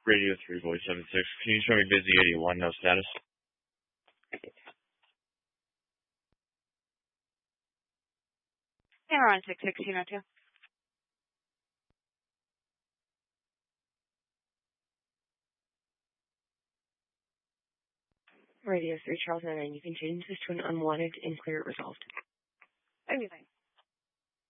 Radio 3, Voice 76. Can you show me busy 81, no status? And we're on 61602. Radio 3, Charles 99. You can change this to an unwanted and clear it resolved. Anything.